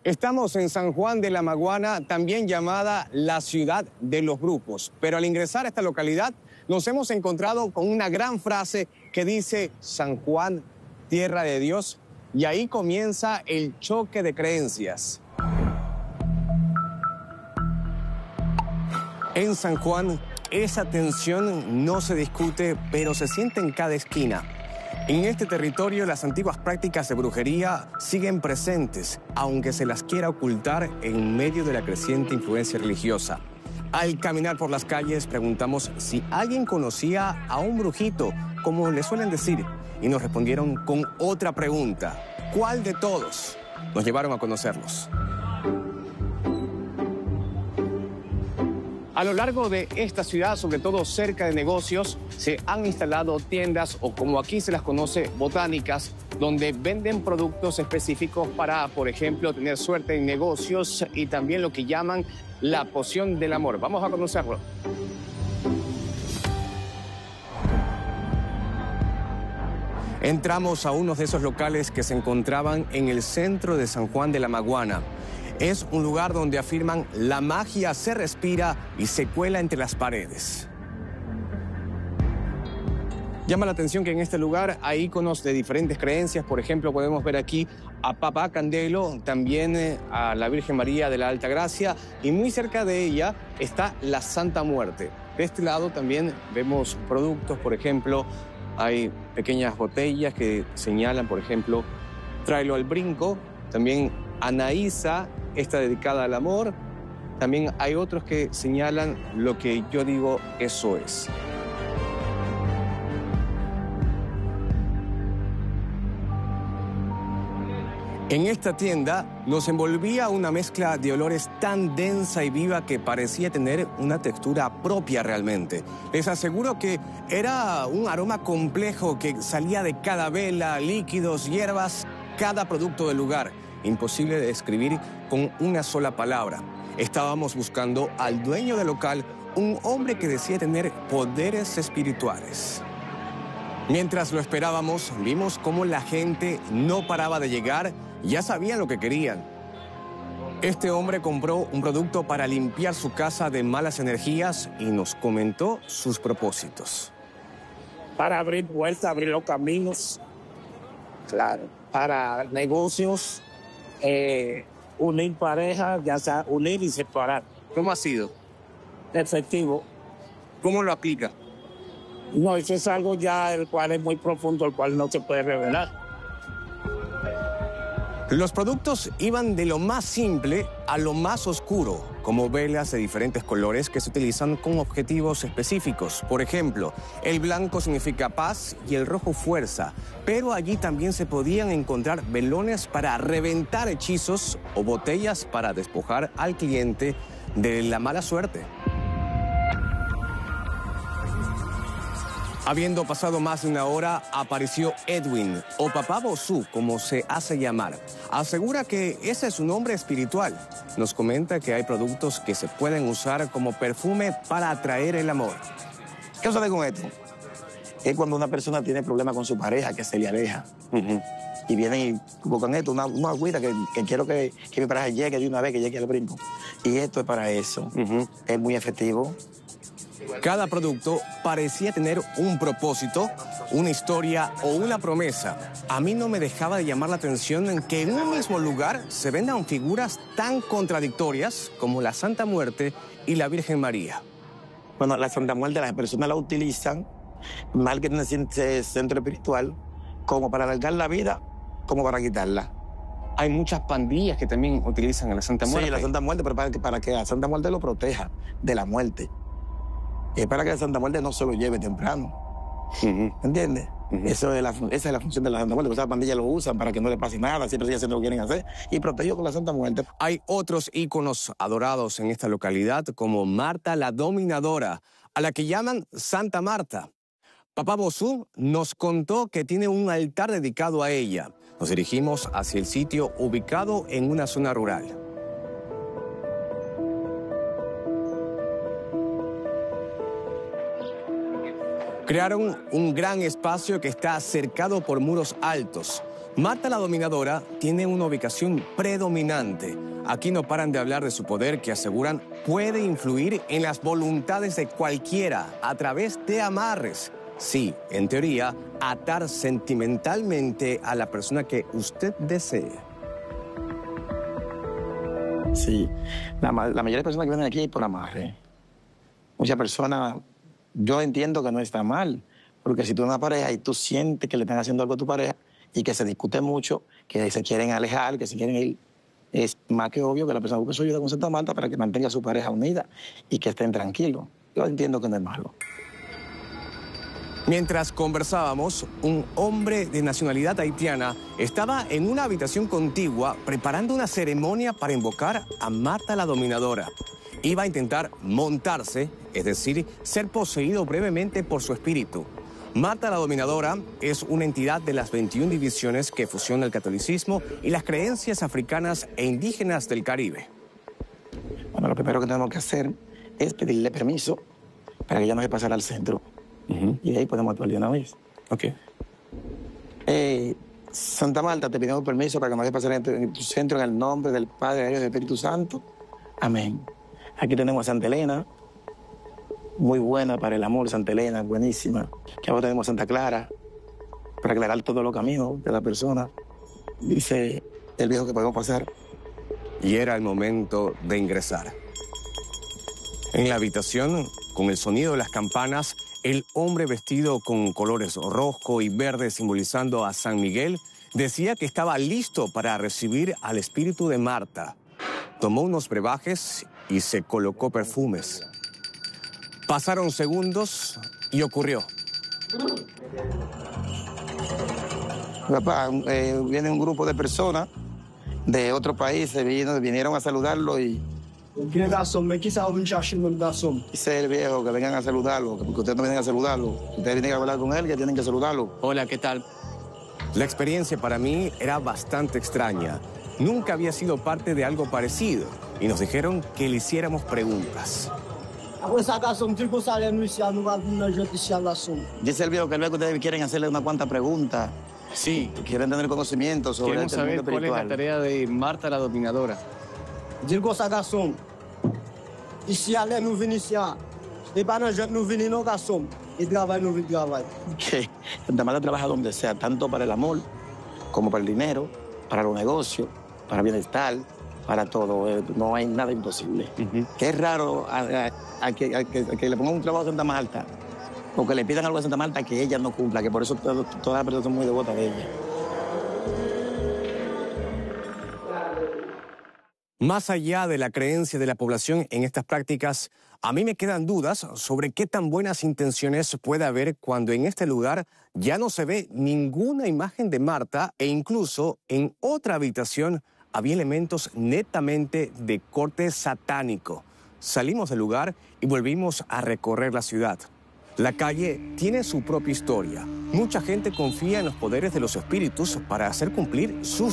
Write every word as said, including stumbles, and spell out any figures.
Estamos en San Juan de la Maguana, también llamada la ciudad de los brujos. Pero al ingresar a esta localidad nos hemos encontrado con una gran frase que dice San Juan, tierra de Dios, y ahí comienza el choque de creencias. En San Juan, esa tensión no se discute, pero se siente en cada esquina. En este territorio, las antiguas prácticas de brujería siguen presentes, aunque se las quiera ocultar en medio de la creciente influencia religiosa. Al caminar por las calles, preguntamos si alguien conocía a un brujito, como le suelen decir, y nos respondieron con otra pregunta. ¿Cuál de todos? Nos llevaron a conocerlos. A lo largo de esta ciudad, sobre todo cerca de negocios, se han instalado tiendas o, como aquí se las conoce, botánicas, donde venden productos específicos para, por ejemplo, tener suerte en negocios y también lo que llaman la poción del amor. Vamos a conocerlo. Entramos a uno de esos locales que se encontraban en el centro de San Juan de la Maguana. Es un lugar donde afirman la magia se respira y se cuela entre las paredes. Llama la atención que en este lugar hay íconos de diferentes creencias. Por ejemplo, podemos ver aquí a Papá Candelo, también eh, a la Virgen María de la Alta Gracia, y muy cerca de ella está la Santa Muerte. De este lado también vemos productos, por ejemplo, hay pequeñas botellas que señalan, por ejemplo, tráelo al brinco, también Anaísa, está dedicada al amor. También hay otros que señalan lo que yo digo, eso es. En esta tienda nos envolvía una mezcla de olores tan densa y viva que parecía tener una textura propia realmente. Les aseguro que era un aroma complejo que salía de cada vela, líquidos, hierbas, cada producto del lugar. Imposible de describir con una sola palabra. Estábamos buscando al dueño del local, un hombre que decía tener poderes espirituales. Mientras lo esperábamos, vimos cómo la gente no paraba de llegar, ya sabían lo que querían. Este hombre compró un producto para limpiar su casa de malas energías y nos comentó sus propósitos. Para abrir puertas, abrir los caminos, claro, para negocios, eh, unir parejas, ya sea unir y separar. ¿Cómo ha sido? Efectivo. ¿Cómo lo aplica? No, eso es algo ya el cual es muy profundo, el cual no se puede revelar. Los productos iban de lo más simple a lo más oscuro, como velas de diferentes colores que se utilizan con objetivos específicos. Por ejemplo, el blanco significa paz y el rojo fuerza, pero allí también se podían encontrar velones para reventar hechizos o botellas para despojar al cliente de la mala suerte. Habiendo pasado más de una hora, apareció Edwin, o Papá Bosú, como se hace llamar. Asegura que ese es su nombre espiritual. Nos comenta que hay productos que se pueden usar como perfume para atraer el amor. ¿Qué sucede con esto? Es cuando una persona tiene problemas con su pareja, que se le aleja. Uh-huh. Y vienen y buscan esto, una, una agüita que, que quiero que, que mi pareja llegue de una vez, que llegue al brinco. Y esto es para eso. Uh-huh. Es muy efectivo. Cada producto parecía tener un propósito, una historia o una promesa. A mí no me dejaba de llamar la atención en que en un mismo lugar se vendan figuras tan contradictorias como la Santa Muerte y la Virgen María. Bueno, la Santa Muerte las personas la utilizan, mal que tiene ese centro espiritual, como para alargar la vida, como para quitarla. Hay muchas pandillas que también utilizan a la Santa Muerte. Sí, la Santa Muerte, pero para que, para que la Santa Muerte lo proteja de la muerte. Es para que la Santa Muerte no se lo lleve temprano. Uh-huh. ¿Entiendes? Uh-huh. Eso es la, esa es la función de la Santa Muerte. Porque esas pandillas lo usan para que no le pase nada, siempre siguen haciendo lo que quieren hacer y protegido con la Santa Muerte. Hay otros íconos adorados en esta localidad, como Marta la Dominadora, a la que llaman Santa Marta. Papá Bosú nos contó que tiene un altar dedicado a ella. Nos dirigimos hacia el sitio ubicado en una zona rural. Crearon un gran espacio que está cercado por muros altos. Marta la Dominadora tiene una ubicación predominante. Aquí no paran de hablar de su poder que aseguran puede influir en las voluntades de cualquiera a través de amarres. Sí, en teoría, atar sentimentalmente a la persona que usted desee. Sí, la, la mayoría de personas que vienen aquí por amarre. Muchas personas, yo entiendo que no está mal, porque si tú eres una pareja y tú sientes que le están haciendo algo a tu pareja y que se discute mucho, que se quieren alejar, que se quieren ir, es más que obvio que la persona busque su ayuda con Santa Marta para que mantenga a su pareja unida y que estén tranquilos. Yo entiendo que no es malo. Mientras conversábamos, un hombre de nacionalidad haitiana estaba en una habitación contigua preparando una ceremonia para invocar a Marta la Dominadora. Iba a intentar montarse, es decir, ser poseído brevemente por su espíritu. Marta la Dominadora es una entidad de las veintiuna divisiones que fusiona el catolicismo y las creencias africanas e indígenas del Caribe. Bueno, lo primero que tenemos que hacer es pedirle permiso para que ella no se pasara al centro. Uh-huh. Y de ahí podemos actuar de una vez. Ok. Eh, Santa Marta, te pedimos permiso para que nos dejes pasar en tu centro en el nombre del Padre, del Hijo y del Espíritu Santo. Amén. Aquí tenemos a Santa Elena, muy buena para el amor, Santa Elena, buenísima. Aquí abajo tenemos a Santa Clara, para aclarar todos los caminos de la persona. Dice el viejo que podemos pasar. Y era el momento de ingresar. En la habitación, con el sonido de las campanas, el hombre vestido con colores rojo y verde simbolizando a San Miguel decía que estaba listo para recibir al espíritu de Marta. Tomó unos brebajes y se colocó perfumes. Pasaron segundos y ocurrió. Papá, eh, viene un grupo de personas de otro país, vino, vinieron a saludarlo y... Dice el viejo que vengan a saludarlo, porque ustedes no vienen a saludarlo. Ustedes tienen que hablar con él, que tienen que saludarlo. Hola, ¿qué tal? La experiencia para mí era bastante extraña. Nunca había sido parte de algo parecido y nos dijeron que le hiciéramos preguntas. Dice el viejo que luego ustedes quieren hacerle una cuanta preguntas. Sí. Quieren tener conocimiento sobre Queremos este saber mundo cuál es la espiritual. tarea de Marta la Dominadora. Que Santa Marta trabaja donde sea, tanto para el amor como para el dinero, para los negocios, para bienestar, para todo. Eh, No hay nada imposible. Uh-huh. Que es raro a, a, a, que, a, que, a que le pongan un trabajo a Santa Marta o que le pidan algo a Santa Marta que ella no cumpla, que por eso todo, todas las personas son muy devotas de ella. Más allá de la creencia de la población en estas prácticas, a mí me quedan dudas sobre qué tan buenas intenciones puede haber cuando en este lugar ya no se ve ninguna imagen de Marta e incluso en otra habitación había elementos netamente de corte satánico. Salimos del lugar y volvimos a recorrer la ciudad. La calle tiene su propia historia. Mucha gente confía en los poderes de los espíritus para hacer cumplir sus